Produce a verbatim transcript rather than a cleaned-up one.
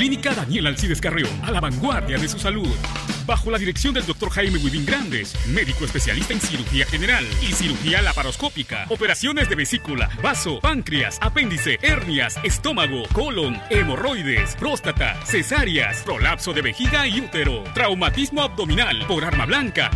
Clínica Daniel Alcides Carreón, a la vanguardia de su salud. Bajo la dirección del doctor Jaime Huidín Grandes, médico especialista en cirugía general y cirugía laparoscópica, operaciones de vesícula, vaso, páncreas, apéndice, hernias, estómago, colon, hemorroides, próstata, cesáreas, prolapso de vejiga y útero, traumatismo abdominal por arma blanca